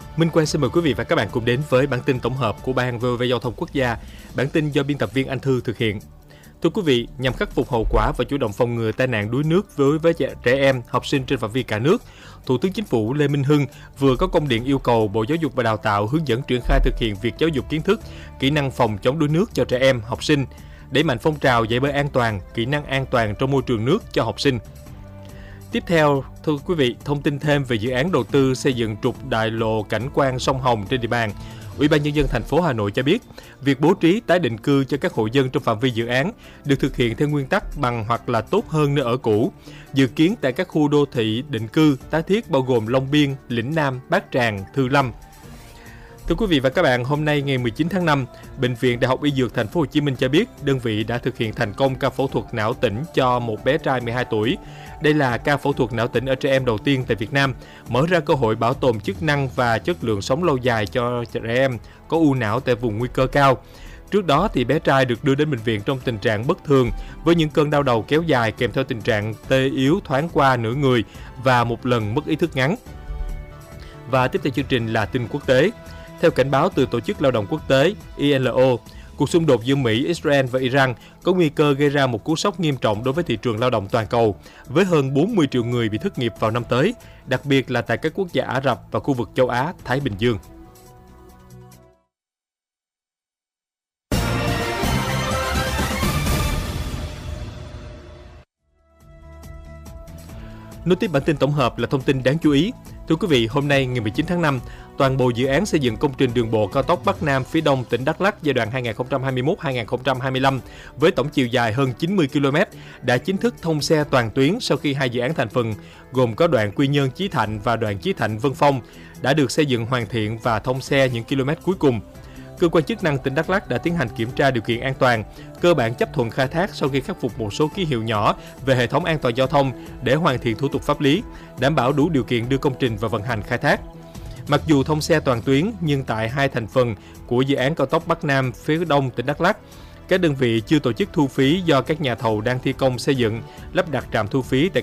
Minh Quang xin mời quý vị và các bạn cùng đến với bản tin tổng hợp của Ban VOV Giao thông Quốc gia. Bản tin do biên tập viên Anh Thư thực hiện. Thưa quý vị, nhằm khắc phục hậu quả và chủ động phòng ngừa tai nạn đuối nước đối với trẻ em, học sinh trên phạm vi cả nước, Thủ tướng Chính phủ Lê Minh Hưng vừa có công điện yêu cầu Bộ Giáo dục và Đào tạo hướng dẫn triển khai thực hiện việc giáo dục kiến thức, kỹ năng phòng chống đuối nước cho trẻ em, học sinh, đẩy mạnh phong trào dạy bơi an toàn, kỹ năng an toàn trong môi trường nước cho học sinh. Tiếp theo, thưa quý vị, thông tin thêm về dự án đầu tư xây dựng trục đại lộ cảnh quan sông Hồng trên địa bàn. Ủy ban Nhân dân thành phố Hà Nội cho biết, việc bố trí tái định cư cho các hộ dân trong phạm vi dự án được thực hiện theo nguyên tắc bằng hoặc là tốt hơn nơi ở cũ. Dự kiến tại các khu đô thị định cư tái thiết bao gồm Long Biên, Lĩnh Nam, Bát Tràng, Thư Lâm. Thưa quý vị và các bạn, hôm nay ngày 19 tháng 5, Bệnh viện Đại học Y Dược Thành phố Hồ Chí Minh cho biết đơn vị đã thực hiện thành công ca phẫu thuật não tỉnh cho một bé trai 12 tuổi. Đây là ca phẫu thuật não tỉnh ở trẻ em đầu tiên tại Việt Nam, mở ra cơ hội bảo tồn chức năng và chất lượng sống lâu dài cho trẻ em có u não tại vùng nguy cơ cao. Trước đó thì bé trai được đưa đến bệnh viện trong tình trạng bất thường với những cơn đau đầu kéo dài kèm theo tình trạng tê yếu thoáng qua nửa người và một lần mất ý thức ngắn. Và tiếp theo chương trình là tin quốc tế. Theo cảnh báo từ Tổ chức Lao động Quốc tế ILO, cuộc xung đột giữa Mỹ, Israel và Iran có nguy cơ gây ra một cú sốc nghiêm trọng đối với thị trường lao động toàn cầu, với hơn 40 triệu người bị thất nghiệp vào năm tới, đặc biệt là tại các quốc gia Ả Rập và khu vực châu Á, Thái Bình Dương. Nối tiếp bản tin tổng hợp là thông tin đáng chú ý. Thưa quý vị, hôm nay ngày 19 tháng 5, toàn bộ dự án xây dựng công trình đường bộ cao tốc Bắc Nam phía Đông tỉnh Đắk Lắk giai đoạn 2021-2025 với tổng chiều dài hơn 90 km đã chính thức thông xe toàn tuyến sau khi hai dự án thành phần gồm có đoạn Quy Nhơn - Chí Thạnh và đoạn Chí Thạnh - Vân Phong đã được xây dựng hoàn thiện và thông xe những km cuối cùng. Cơ quan chức năng tỉnh Đắk Lắk đã tiến hành kiểm tra điều kiện an toàn, cơ bản chấp thuận khai thác sau khi khắc phục một số ký hiệu nhỏ về hệ thống an toàn giao thông để hoàn thiện thủ tục pháp lý, đảm bảo đủ điều kiện đưa công trình vào vận hành khai thác. Mặc dù thông xe toàn tuyến, nhưng tại hai thành phần của dự án cao tốc Bắc Nam phía Đông tỉnh Đắk Lắk, các đơn vị chưa tổ chức thu phí do các nhà thầu đang thi công xây dựng, lắp đặt trạm thu phí tại